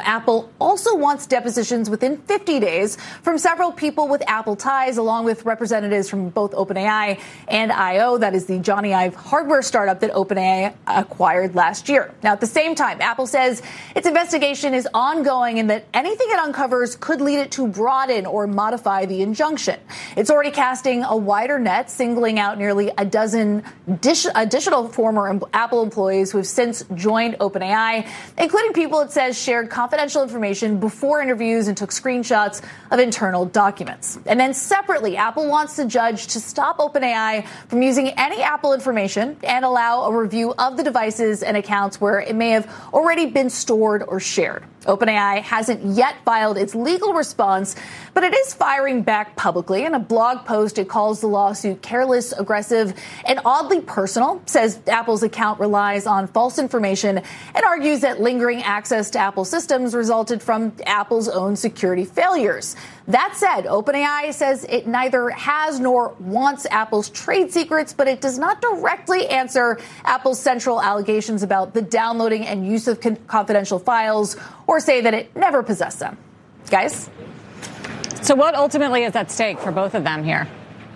Apple also wants depositions within 50 days from several people with Apple ties, along with representatives from both OpenAI and I.O. That is the Jony Ive hardware startup that OpenAI acquired last year. Now, at the same time, Apple says its investigation is ongoing and that anything it uncovers could lead it to broaden or modify the injunction. It's already casting a wider net, singling out nearly a dozen additional former Apple employees who have since joined OpenAI, including people it says shared confidential information before interviews and took screenshots of internal documents. And then separately, Apple wants the judge to stop OpenAI from using any Apple information and allow a review of the devices and accounts where it may have already been stored or shared. OpenAI hasn't yet filed its legal response, but it is firing back publicly. In a blog post, it calls the lawsuit careless, aggressive, and oddly personal, says Apple's account relies on false information, and argues that lingering access to Apple systems resulted from Apple's own security failures. That said, OpenAI says it neither has nor wants Apple's trade secrets, but it does not directly answer Apple's central allegations about the downloading and use of confidential files, or say that it never possessed them. Guys? So what ultimately is at stake for both of them here?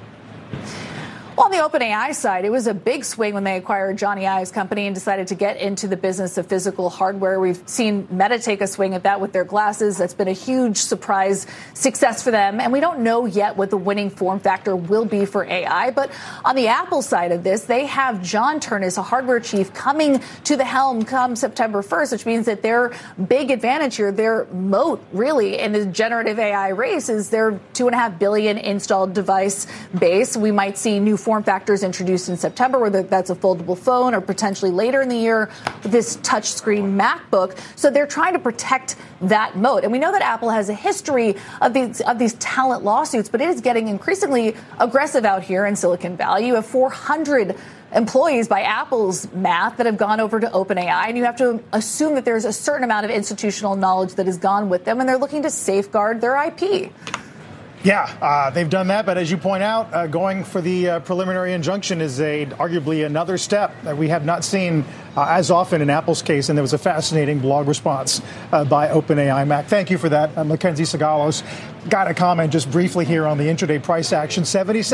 Well, on the OpenAI side, it was a big swing when they acquired Jony Ive's company and decided to get into the business of physical hardware. We've seen Meta take a swing at that with their glasses. That's been a huge surprise success for them. And we don't know yet what the winning form factor will be for AI. But on the Apple side of this, they have John Ternus, a hardware chief, coming to the helm come September 1st, which means that their big advantage here, their moat really in the generative AI race is their 2.5 billion installed device base. We might see new form factors introduced in September, whether that's a foldable phone or potentially later in the year with this touchscreen MacBook. So they're trying to protect that moat. And we know that Apple has a history of these talent lawsuits, but it is getting increasingly aggressive out here in Silicon Valley. You have 400 employees by Apple's math that have gone over to OpenAI, and you have to assume that there's a certain amount of institutional knowledge that has gone with them, and they're looking to safeguard their IP. Yeah, they've done that. But as you point out, going for the preliminary injunction is arguably another step that we have not seen as often in Apple's case. And there was a fascinating blog response by OpenAI. Mac, thank you for that. Mackenzie Sagalos got a comment just briefly here on the intraday price action.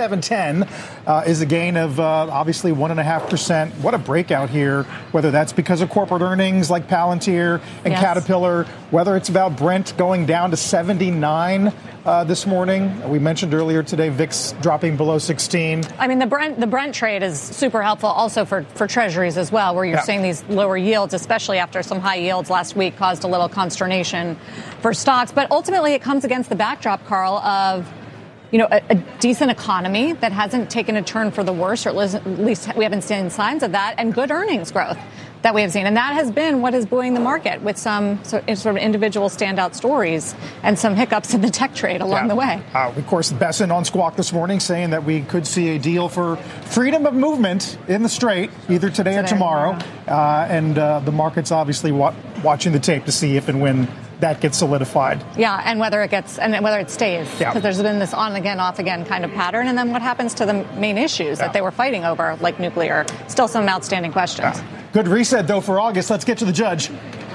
77.10 is a gain of obviously 1.5%. What a breakout here, whether that's because of corporate earnings like Palantir and Caterpillar, whether it's about Brent going down to 79 this morning. We mentioned earlier today VIX dropping below 16. I mean, the Brent trade is super helpful also for treasuries as well, where you're seeing these lower yields, especially after some high yields last week caused a little consternation for stocks. But ultimately, it comes against the backdrop, Carl, of a decent economy that hasn't taken a turn for the worse, or at least we haven't seen signs of that, and good earnings growth that we have seen. And that has been what is buoying the market, with some sort of individual standout stories and some hiccups in the tech trade along the way. Of course, Besson on Squawk this morning saying that we could see a deal for freedom of movement in the Strait either today or tomorrow. And the market's obviously watching the tape to see if and when that gets solidified. Yeah, and whether it stays. Because there's been this on again, off again kind of pattern. And then what happens to the main issues that they were fighting over, like nuclear? Still some outstanding questions. Good reset, though, for August. Let's get to the judge.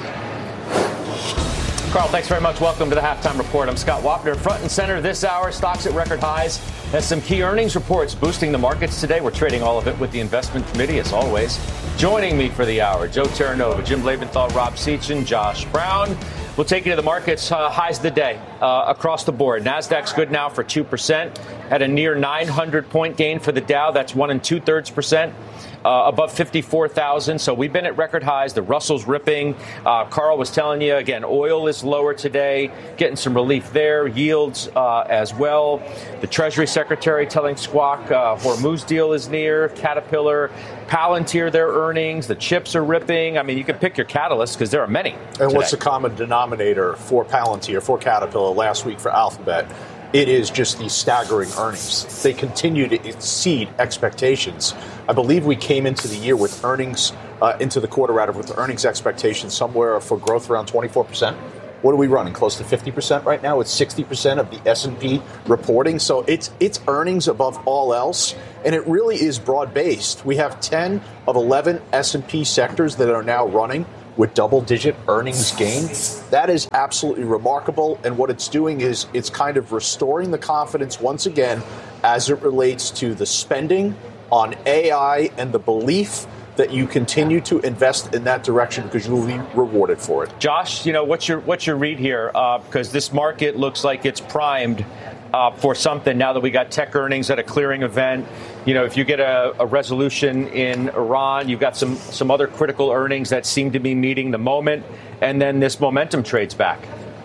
Carl, thanks very much. Welcome to the Halftime Report. I'm Scott Wapner. Front and center this hour, stocks at record highs. As some key earnings reports boosting the markets today. We're trading all of it with the investment committee, as always. Joining me for the hour, Joe Terranova, Jim Lebenthal, Rob Sechin, Josh Brown. We'll take you to the markets highs of the day across the board. Nasdaq's good now for 2% at a near 900-point gain for the Dow. That's 1 2/3%. Above 54,000. So we've been at record highs. The Russell's ripping. Carl was telling you, again, oil is lower today, getting some relief there. Yields as well. The Treasury Secretary telling Squawk Hormuz deal is near. Caterpillar, Palantir, their earnings. The chips are ripping. I mean, you can pick your catalysts because there are many. And today. What's the common denominator for Palantir, for Caterpillar last week for Alphabet? It is just these staggering earnings. They continue to exceed expectations. I believe we came into the year with earnings, into the quarter rather, with earnings expectations somewhere for growth around 24%. What are we running? Close to 50% right now. It's 60% of the S&P reporting. So it's earnings above all else. And it really is broad-based. We have 10 of 11 S&P sectors that are now running with double-digit earnings gain. That is absolutely remarkable. And what it's doing is it's kind of restoring the confidence once again as it relates to the spending on AI and the belief that you continue to invest in that direction because you will be rewarded for it. Josh, what's your read here? Because this market looks like it's primed for something now that we got tech earnings at a clearing event. If you get a resolution in Iran, you've got some other critical earnings that seem to be meeting the moment, and then this momentum trades back.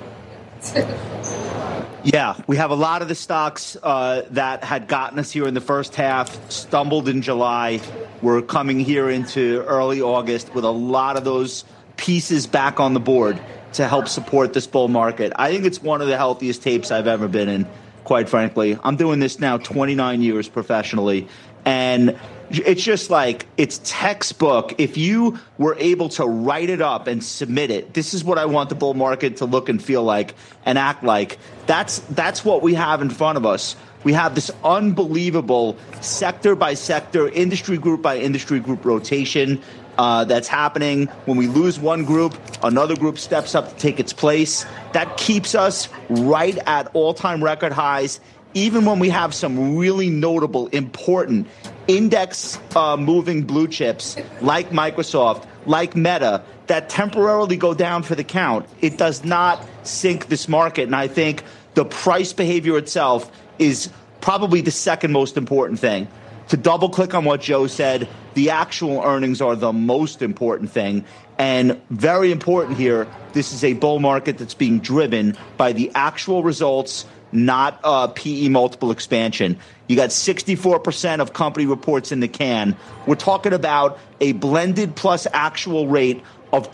Yeah, we have a lot of the stocks that had gotten us here in the first half, stumbled in July. We're coming here into early August with a lot of those pieces back on the board to help support this bull market. I think it's one of the healthiest tapes I've ever been in, quite frankly. I'm doing this now 29 years professionally, and it's just like, it's textbook. If you were able to write it up and submit it, this is what I want the bull market to look and feel like and act like. That's what we have in front of us. We have this unbelievable sector by sector, industry group by industry group rotation that's happening. When we lose one group, another group steps up to take its place. That keeps us right at all-time record highs, even when we have some really notable, important index moving blue chips like Microsoft, like Meta, that temporarily go down for the count. It does not sink this market. And I think the price behavior itself is probably the second most important thing. To double click on what Joe said, the actual earnings are the most important thing. And very important here, this is a bull market that's being driven by the actual results, not PE multiple expansion. You got 64% of company reports in the can. We're talking about a blended plus actual rate of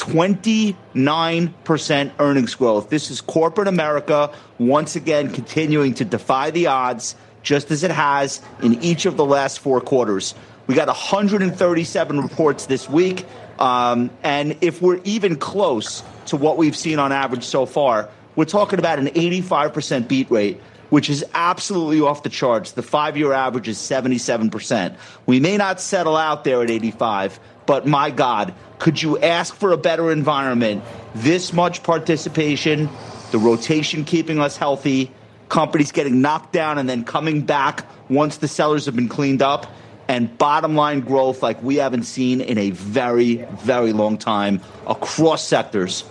29% earnings growth. This is corporate America once again continuing to defy the odds, just as it has in each of the last 4 quarters. We got 137 reports this week, and if we're even close to what we've seen on average so far, we're talking about an 85% beat rate, which is absolutely off the charts. The 5-year average is 77%. We may not settle out there at 85, but my God, could you ask for a better environment? This much participation, the rotation keeping us healthy, companies getting knocked down and then coming back once the sellers have been cleaned up, and bottom line growth like we haven't seen in a very, very long time across sectors.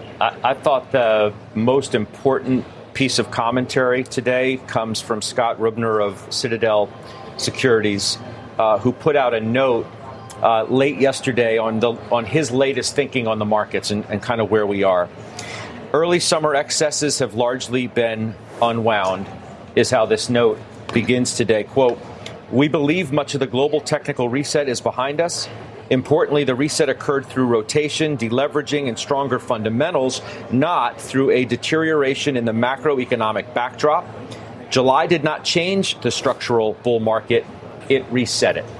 I thought the most important piece of commentary today comes from Scott Rubner of Citadel Securities, who put out a note late yesterday on his latest thinking on the markets and kind of where we are. Early summer excesses have largely been unwound, is how this note begins today. Quote, "We believe much of the global technical reset is behind us. Importantly, the reset occurred through rotation, deleveraging, and stronger fundamentals, not through a deterioration in the macroeconomic backdrop. July did not change the structural bull market. It reset it."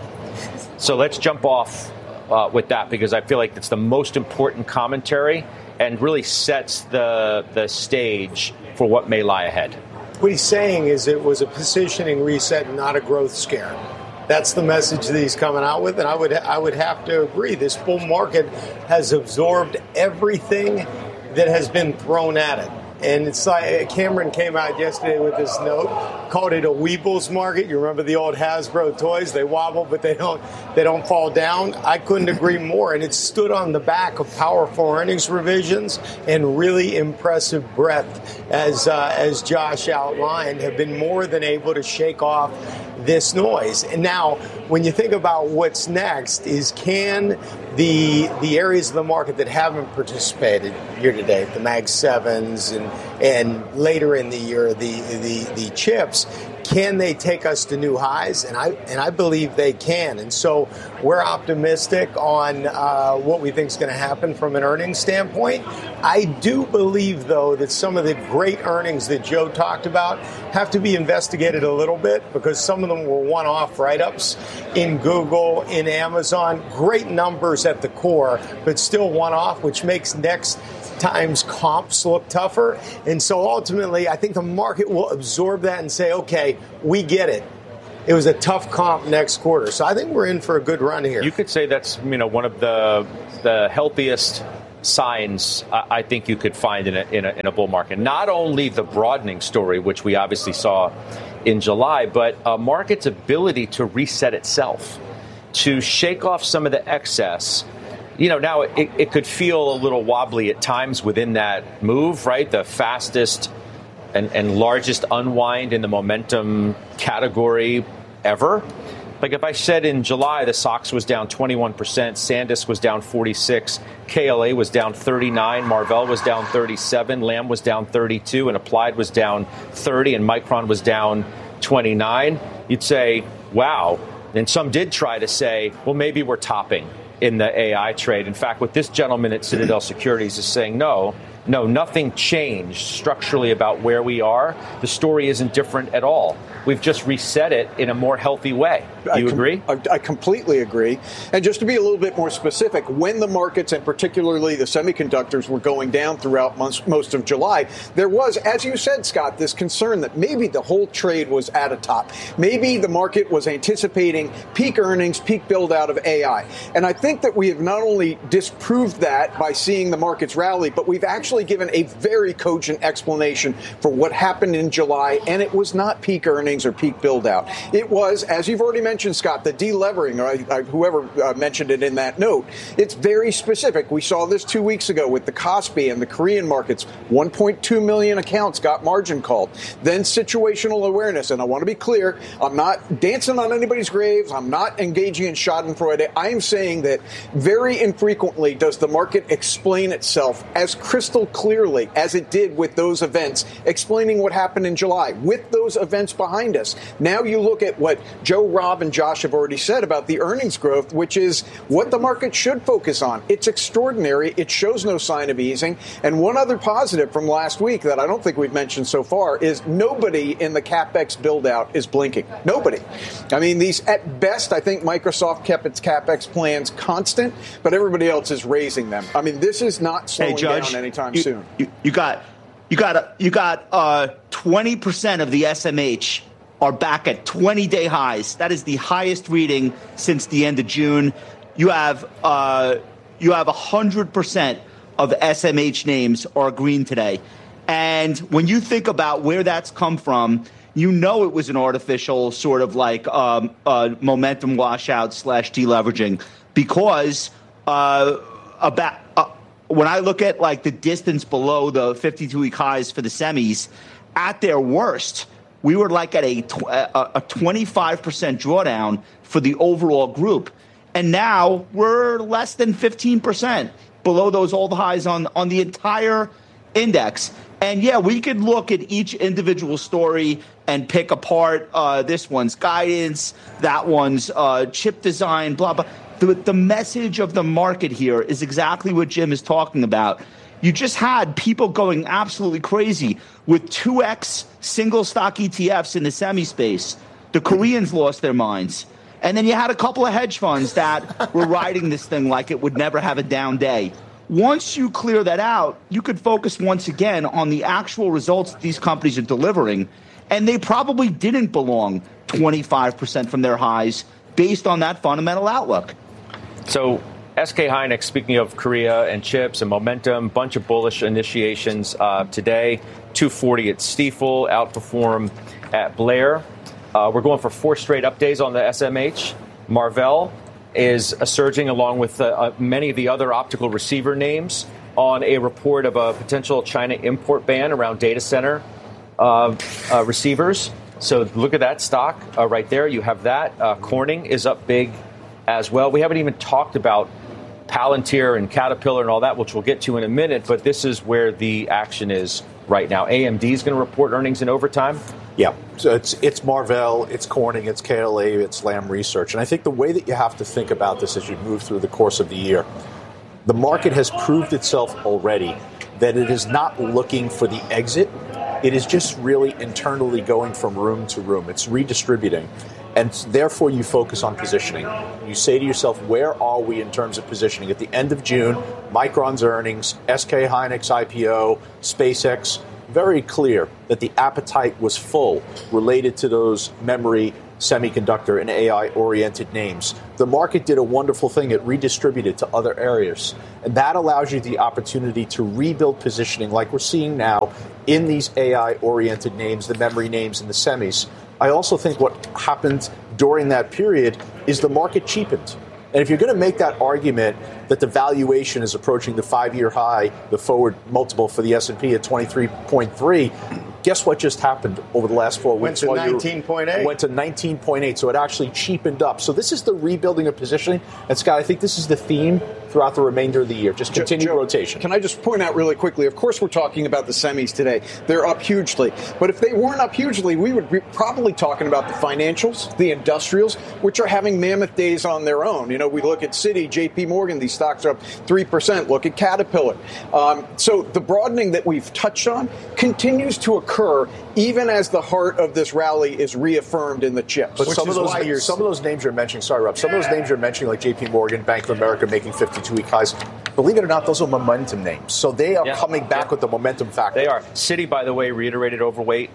So let's jump off with that, because I feel like it's the most important commentary and really sets the stage for what may lie ahead. What he's saying is it was a positioning reset, not a growth scare. That's the message that he's coming out with, and I would have to agree. This bull market has absorbed everything that has been thrown at it. And it's like Cameron came out yesterday with this note, called it a Weebles market. You remember the old Hasbro toys? They wobble, but they don't fall down. I couldn't agree more. And it stood on the back of powerful earnings revisions and really impressive breadth, as Josh outlined, have been more than able to shake off this noise. And now, when you think about what's next, is can the areas of the market that haven't participated year to date, the Mag 7s and later in the year the chips, can they take us to new highs? And I believe they can. And so we're optimistic on what we think is going to happen from an earnings standpoint. I do believe, though, that some of the great earnings that Joe talked about have to be investigated a little bit, because some of them were one-off write-ups in Google, in Amazon. Great numbers at the core, but still one-off, which makes next times comps look tougher. And so ultimately, I think the market will absorb that and say, okay, we get it. It was a tough comp next quarter. So I think we're in for a good run here. You could say that's one of the healthiest signs I think you could find in a bull market. Not only the broadening story, which we obviously saw in July, but a market's ability to reset itself, to shake off some of the excess. Now it could feel a little wobbly at times within that move, right? The fastest and largest unwind in the momentum category ever. Like if I said in July, the SOX was down 21%, SanDisk was down 46%, KLA was down 39%, Marvell was down 37%, Lam was down 32%, and Applied was down 30%, and Micron was down 29%, you'd say, wow. And some did try to say, well, maybe we're topping in the AI trade. In fact, what this gentleman at Citadel Securities is saying, no, nothing changed structurally about where we are. The story isn't different at all. We've just reset it in a more healthy way. Do you agree? I completely agree. And just to be a little bit more specific, when the markets and particularly the semiconductors were going down throughout most of July, there was, as you said, Scott, this concern that maybe the whole trade was at a top. Maybe the market was anticipating peak earnings, peak build out of AI. And I think that we have not only disproved that by seeing the markets rally, but we've actually given a very cogent explanation for what happened in July, and it was not peak earnings or peak build out. It was, as you've already mentioned, Scott, the delevering, or whoever mentioned it in that note. It's very specific. We saw this 2 weeks ago with the Kospi and the Korean markets. 1.2 million accounts got margin called. Then situational awareness. And I want to be clear, I'm not dancing on anybody's graves. I'm not engaging in schadenfreude. I am saying that very infrequently does the market explain itself as crystal clearly as it did with those events, explaining what happened in July. With those events behind us, now you look at what Joe, Rob, and Josh have already said about the earnings growth, which is what the market should focus on. It's extraordinary. It shows no sign of easing. And one other positive from last week that I don't think we've mentioned so far is nobody in the CapEx build-out is blinking. Nobody. I mean, these, at best, I think Microsoft kept its CapEx plans constant, but everybody else is raising them. I mean, this is not slowing down anytime soon. You got 20% of the SMH are back at 20-day highs. That is the highest reading since the end of June. You have 100% of SMH names are green today. And when you think about where that's come from, you know it was an artificial sort of like momentum washout / deleveraging, because when I look at like the distance below the 52-week highs for the semis, at their worst, we were like at a 25% drawdown for the overall group. And now we're less than 15% below those old highs on the entire index. And yeah, we could look at each individual story and pick apart this one's guidance, that one's chip design, blah, blah. The message of the market here is exactly what Jim is talking about. You just had people going absolutely crazy with 2x single stock ETFs in the semi space. The Koreans lost their minds. And then you had a couple of hedge funds that were riding this thing like it would never have a down day. Once you clear that out, you could focus once again on the actual results that these companies are delivering. And they probably didn't belong 25% from their highs based on that fundamental outlook. So SK Hynix, speaking of Korea and chips and momentum, bunch of bullish initiations today. 240 at Stifel, outperform at Blair. We're going for 4 straight up days on the SMH. Marvell is surging along with many of the other optical receiver names on a report of a potential China import ban around data center receivers. So look at that stock right there. You have that. Corning is up big as well. We haven't even talked about Palantir and Caterpillar and all that, which we'll get to in a minute, but this is where the action is right now. AMD is going to report earnings in overtime. Yeah, so it's Marvell, it's Corning, it's KLA, it's Lam Research. And I think the way that you have to think about this as you move through the course of the year, the market has proved itself already that it is not looking for the exit. It is just really internally going from room to room. It's redistributing. And therefore, you focus on positioning. You say to yourself, where are we in terms of positioning? At the end of June, Micron's earnings, SK Hynix IPO, SpaceX, very clear that the appetite was full related to those memory semiconductor and AI-oriented names. The market did a wonderful thing. It redistributed to other areas. And that allows you the opportunity to rebuild positioning like we're seeing now in these AI-oriented names, the memory names and the semis. I also think what happened during that period is the market cheapened. And if you're going to make that argument that the valuation is approaching the 5-year high, the forward multiple for the S&P at 23.3, guess what just happened over the last 4 weeks? Went to 19.8. Went to 19.8, so it actually cheapened up. So this is the rebuilding of positioning. And, Scott, I think this is the theme throughout the remainder of the year. Just continue rotation. Can I just point out really quickly, of course we're talking about the semis today. They're up hugely. But if they weren't up hugely, we would be probably talking about the financials, the industrials, which are having mammoth days on their own. You know, we look at Citi, JP Morgan, these stocks are up 3%. Look at Caterpillar. So the broadening that we've touched on continues to occur even as the heart of this rally is reaffirmed in the chips. But some of those names you're mentioning, sorry, Rob, some of those names you're mentioning, like JP Morgan, Bank of America, making 52-week highs, believe it or not, those are momentum names. So they are coming back with the momentum factor. They are. Citi, by the way, reiterated overweight,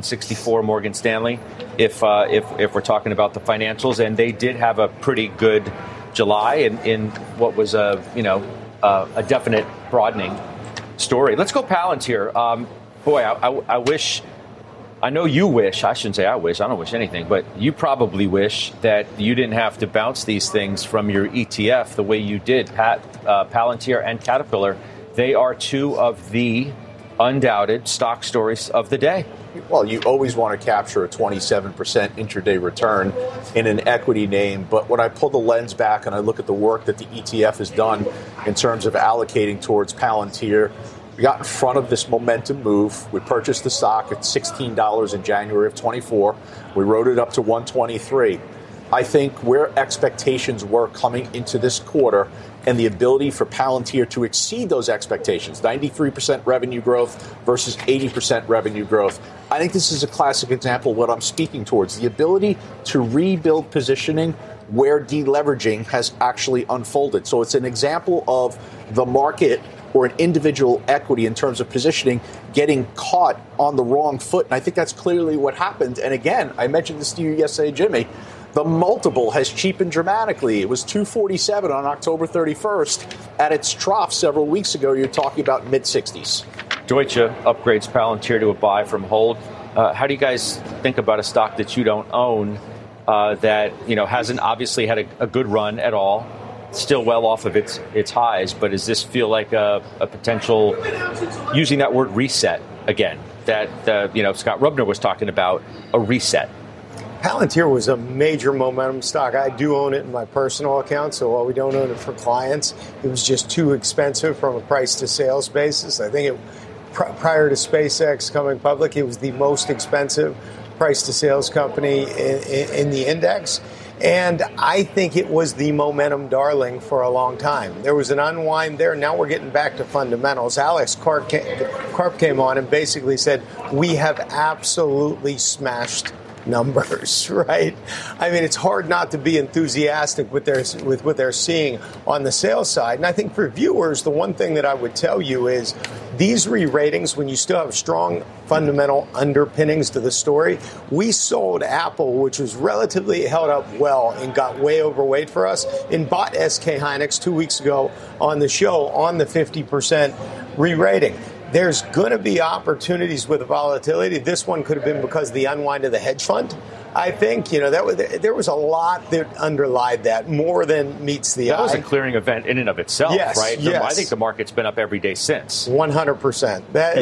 164 Morgan Stanley, if we're talking about the financials. And they did have a pretty good July in what was a definite broadening story. Let's go Palantir. Boy, I wish, I know you wish, I shouldn't say I wish, I don't wish anything, but you probably wish that you didn't have to bounce these things from your ETF the way you did. Palantir and Caterpillar, they are two of the undoubted stock stories of the day. Well, you always want to capture a 27% intraday return in an equity name. But when I pull the lens back and I look at the work that the ETF has done in terms of allocating towards Palantir, we got in front of this momentum move. We purchased the stock at $16 in January of 24. We rode it up to 123. I think where expectations were coming into this quarter and the ability for Palantir to exceed those expectations, 93% revenue growth versus 80% revenue growth. I think this is a classic example of what I'm speaking towards, the ability to rebuild positioning where deleveraging has actually unfolded. So it's an example of the market or an individual equity in terms of positioning getting caught on the wrong foot. And I think that's clearly what happened. And again, I mentioned this to you yesterday, Jimmy. The multiple has cheapened dramatically. It was 247 on October 31st. At its trough several weeks ago, you're talking about mid-60s. Deutsche upgrades Palantir to a buy from hold. How do you guys think about a stock that you don't own that hasn't obviously had a good run at all? Still well off of its highs, but does this feel like a potential, using that word reset again, that Scott Rubner was talking about, a reset? Palantir was a major momentum stock. I do own it in my personal account, so while we don't own it for clients, it was just too expensive from a price to sales basis. I think prior to SpaceX coming public, it was the most expensive price to sales company in the index. And I think it was the momentum darling for a long time. There was an unwind there. Now we're getting back to fundamentals. Alex Karp came on and basically said, we have absolutely smashed numbers, right? I mean, it's hard not to be enthusiastic with what they're seeing on the sales side. And I think for viewers, the one thing that I would tell you is these re-ratings, when you still have strong fundamental underpinnings to the story, we sold Apple, which was relatively held up well and got way overweight for us, and bought SK Hynix 2 weeks ago on the show on the 50% re-rating. There's going to be opportunities with the volatility. This one could have been because of the unwind of the hedge fund. I think, there was a lot that underlied that, more than meets the eye. That was a clearing event in and of itself, yes, right? Yes. I think the market's been up every day since. 100%.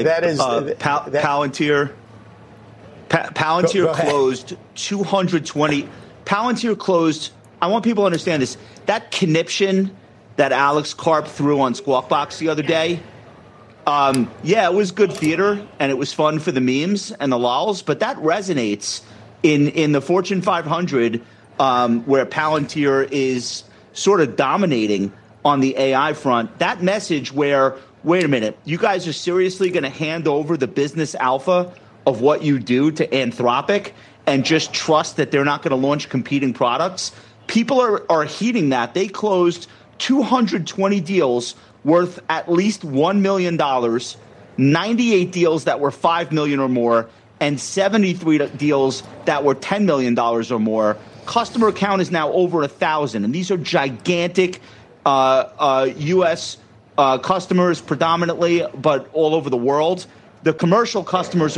Palantir closed 220. Palantir closed, I want people to understand this, that conniption that Alex Karp threw on Squawk Box the other day, it was good theater, and it was fun for the memes and the lols, but that resonates in the Fortune 500, where Palantir is sort of dominating on the AI front. That message where, wait a minute, you guys are seriously going to hand over the business alpha of what you do to Anthropic and just trust that they're not going to launch competing products? People are heeding that. They closed 220 deals worth at least $1 million, 98 deals that were $5 million or more, and 73 deals that were $10 million or more. Customer count is now over 1,000, and these are gigantic U.S. Customers predominantly, but all over the world. The commercial customers are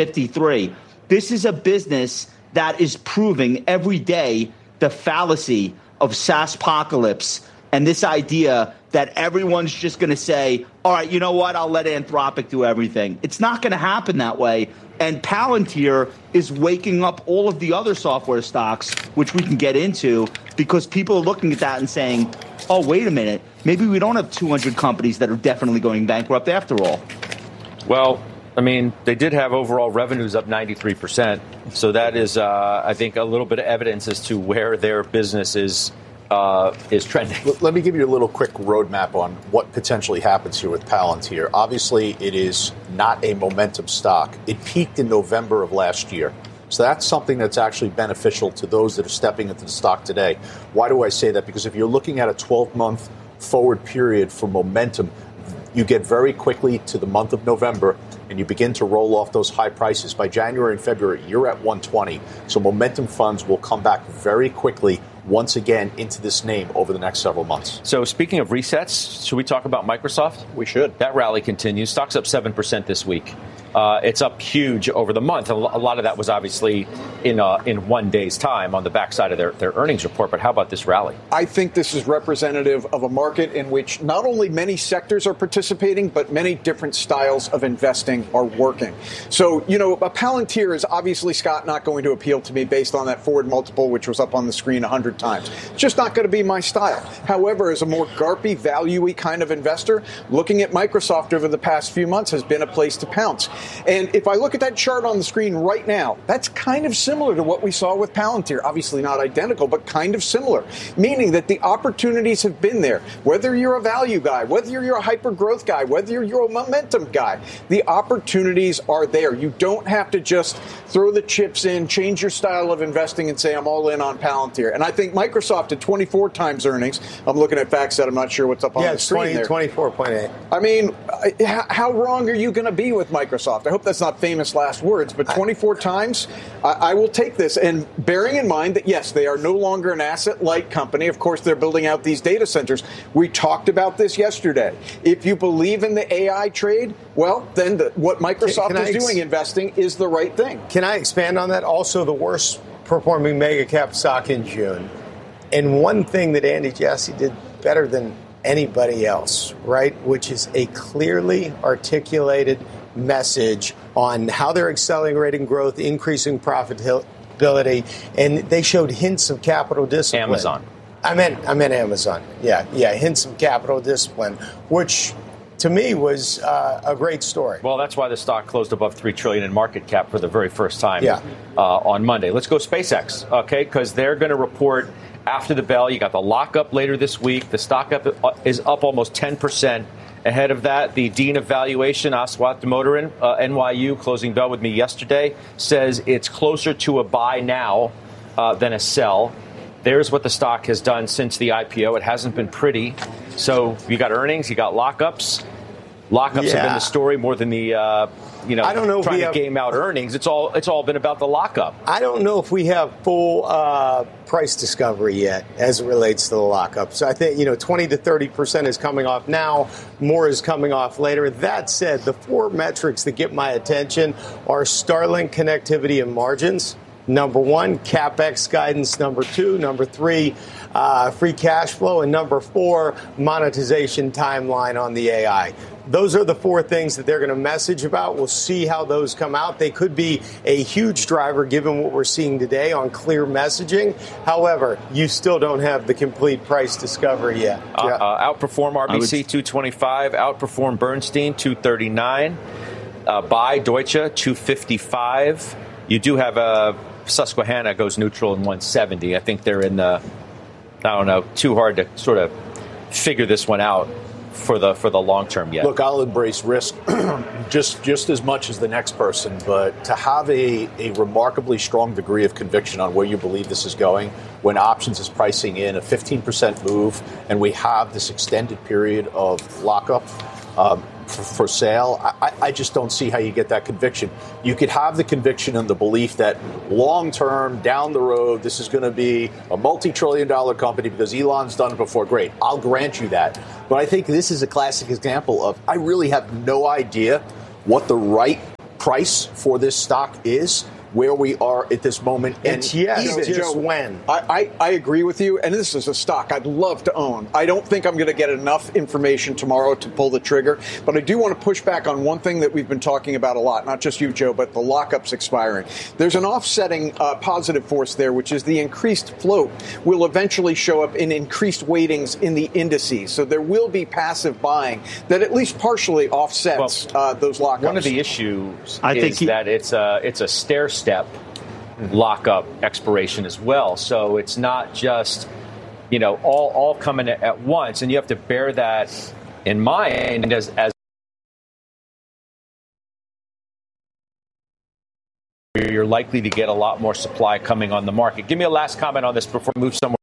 653. This is a business that is proving every day the fallacy of SaaSpocalypse and this idea that everyone's just going to say, all right, you know what, I'll let Anthropic do everything. It's not going to happen that way. And Palantir is waking up all of the other software stocks, which we can get into, because people are looking at that and saying, oh, wait a minute, maybe we don't have 200 companies that are definitely going bankrupt after all. Well, I mean, they did have overall revenues up 93%. So that is, I think, a little bit of evidence as to where their business is trending. Let me give you a little quick roadmap on what potentially happens here with Palantir. Obviously, it is not a momentum stock. It peaked in November of last year. So that's something that's actually beneficial to those that are stepping into the stock today. Why do I say that? Because if you're looking at a 12-month forward period for momentum, you get very quickly to the month of November and you begin to roll off those high prices. By January and February, you're at 120. So momentum funds will come back very quickly once again into this name over the next several months. So speaking of resets, should we talk about Microsoft? We should. That rally continues. Stock's up 7% this week. It's up huge over the month. A lot of that was obviously in 1 day's time on the backside of their earnings report. But how about this rally? I think this is representative of a market in which not only many sectors are participating, but many different styles of investing are working. So, you know, a Palantir is obviously, Scott, not going to appeal to me based on that forward multiple, which was up on the screen 100 times. It's just not going to be my style. However, as a more GARPy, value-y kind of investor, looking at Microsoft over the past few months has been a place to pounce. And if I look at that chart on the screen right now, that's kind of similar to what we saw with Palantir. Obviously not identical, but kind of similar, meaning that the opportunities have been there. Whether you're a value guy, whether you're a hyper-growth guy, whether you're a momentum guy, the opportunities are there. You don't have to just throw the chips in, change your style of investing, and say, I'm all in on Palantir. And I think Microsoft at 24 times earnings, I'm looking at FactSet, I'm not sure what's up on the screen there. 24.8. I mean, how wrong are you going to be with Microsoft? I hope that's not famous last words, but 24 times, I will take this. And bearing in mind that, yes, they are no longer an asset-light company. Of course, they're building out these data centers. We talked about this yesterday. If you believe in the AI trade, well, then what Microsoft is doing investing is the right thing. Can I expand on that? Also, the worst performing mega cap stock in June. And one thing that Andy Jassy did better than anybody else, right, which is a clearly articulated message on how they're accelerating growth, increasing profitability, and they showed hints of capital discipline. Amazon. I meant Amazon. Yeah, hints of capital discipline, which to me was a great story. Well, that's why the stock closed above $3 trillion in market cap for the very first time on Monday. Let's go SpaceX, okay, because they're going to report after the bell. You got the lockup later this week. The stock is up almost 10%. Ahead of that, the Dean of Valuation, Aswath Damodaran, NYU, closing bell with me yesterday, says it's closer to a buy now than a sell. There's what the stock has done since the IPO. It hasn't been pretty. So you got earnings, you got lockups. Lockups have been the story more than the, I don't know trying to game out earnings. It's all been about the lockup. I don't know if we have full price discovery yet as it relates to the lockup. So I think, 20 to 30% is coming off now. More is coming off later. That said, the four metrics that get my attention are Starlink connectivity and margins. Number one, CapEx guidance. Number two. Number three, free cash flow. And number four, monetization timeline on the AI. Those are the four things that they're going to message about. We'll see how those come out. They could be a huge driver given what we're seeing today on clear messaging. However, you still don't have the complete price discovery yet. Outperform RBC 225, outperform Bernstein 239, buy Deutsche 255. You do have Susquehanna goes neutral in 170. I think they're in the, too hard to sort of figure this one out for the long term yet. Look, I'll embrace risk just as much as the next person, but to have a remarkably strong degree of conviction on where you believe this is going, when options is pricing in a 15% move, and we have this extended period of lockup, for sale, I just don't see how you get that conviction. You could have the conviction and the belief that long-term, down the road, this is going to be a multi-trillion-dollar company because Elon's done it before. Great. I'll grant you that. But I think this is a classic example of I really have no idea what the right price for this stock is, where we are at this moment. And just when. I agree with you, and this is a stock I'd love to own. I don't think I'm going to get enough information tomorrow to pull the trigger, but I do want to push back on one thing that we've been talking about a lot, not just you, Joe, but the lockups expiring. There's an offsetting positive force there, which is the increased float will eventually show up in increased weightings in the indices. So there will be passive buying that at least partially offsets those lockups. One of the issues is that it's a stair-step lockup expiration as well. So it's not just, all coming at once. And you have to bear that in mind as you're likely to get a lot more supply coming on the market. Give me a last comment on this before we move somewhere.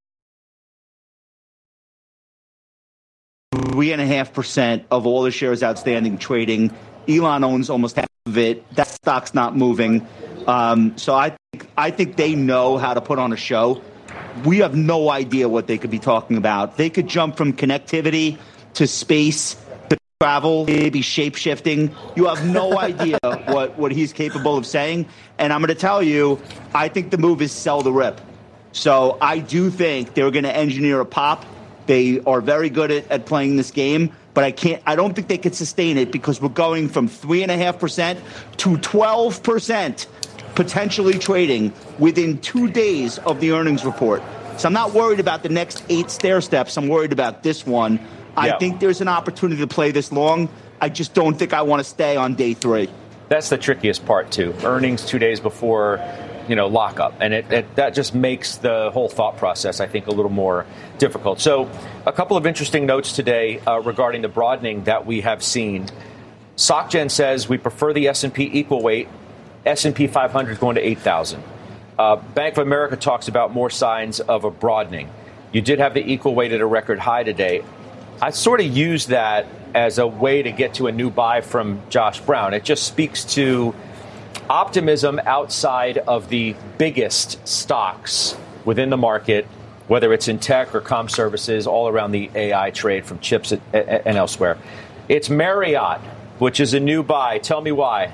3.5% of all the shares outstanding trading. Elon owns almost half of it. That stock's not moving. So I think they know how to put on a show. We have no idea what they could be talking about. They could jump from connectivity to space to travel, maybe shape-shifting. You have no idea what he's capable of saying. And I'm going to tell you, I think the move is sell the rip. So I do think they're going to engineer a pop. They are very good at playing this game. But I don't think they could sustain it because we're going from 3.5% to 12% potentially trading within 2 days of the earnings report. So I'm not worried about the next 8 stair steps. I'm worried about this one. I think there's an opportunity to play this long. I just don't think I want to stay on day 3. That's the trickiest part, too. Earnings 2 days before, lockup. And that just makes the whole thought process, I think, a little more difficult. So a couple of interesting notes today regarding the broadening that we have seen. SocGen says we prefer the S&P equal weight. S&P 500 is going to 8,000. Bank of America talks about more signs of a broadening. You did have the equal weight at a record high today. I sort of use that as a way to get to a new buy from Josh Brown. It just speaks to optimism outside of the biggest stocks within the market, whether it's in tech or comm services, all around the AI trade from chips and elsewhere. It's Marriott, which is a new buy. Tell me why.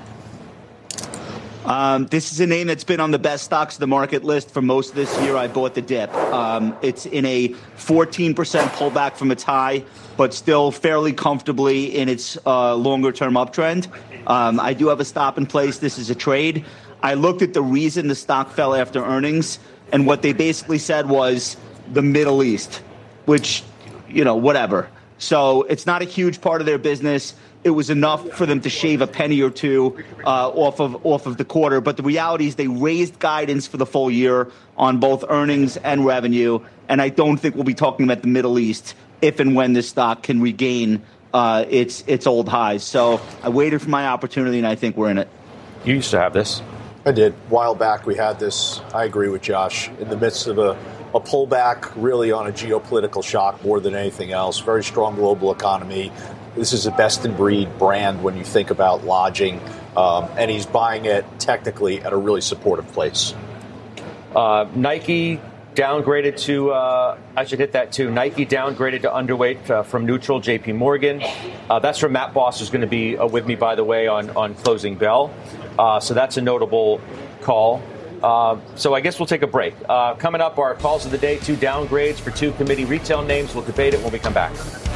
This is a name that's been on the best stocks of the market list for most of this year. I bought the dip. It's in a 14% pullback from its high, but still fairly comfortably in its longer-term uptrend. I do have a stop in place. This is a trade. I looked at the reason the stock fell after earnings, and what they basically said was the Middle East, which, whatever. So it's not a huge part of their business. It was enough for them to shave a penny or two off of the quarter. But the reality is they raised guidance for the full year on both earnings and revenue. And I don't think we'll be talking about the Middle East if and when this stock can regain its old highs. So I waited for my opportunity, and I think we're in it. You used to have this. I did. A while back, we had this. I agree with Josh. In the midst of a pullback, really on a geopolitical shock more than anything else. Very strong global economy. This is a best-in-breed brand when you think about lodging, and he's buying it technically at a really supportive place. Nike downgraded to, I should hit that too, Nike downgraded to underweight from neutral, JP Morgan. That's from Matt Boss, who's going to be with me, by the way, on Closing Bell. So that's a notable call. So I guess we'll take a break. Coming up, our calls of the day, 2 downgrades for 2 committee retail names. We'll debate it when we come back.